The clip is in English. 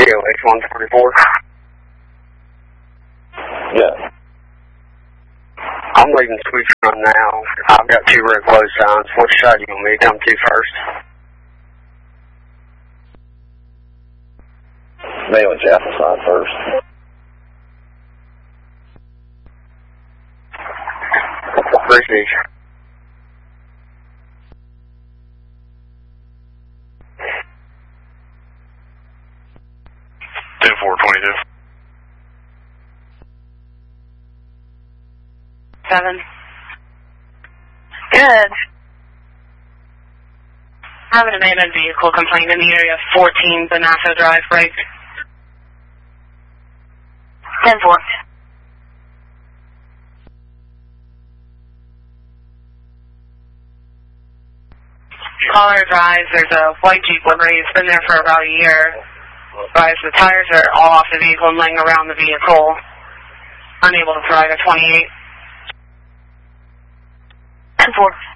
KOH 144. Yeah. I'm leaving Switch Run now. I've got 2 red close signs. Which side do you want me to come to first? May want Chapel side first. Appreciate you. Seven. Good. I have an abandoned vehicle complaint in the area of 14 Bonafo Drive, right? 10-4. Caller advised there's a white Jeep livery. It's been there for about a year. Advised the tires are all off the vehicle and laying around the vehicle. Unable to provide a 28. 10-4.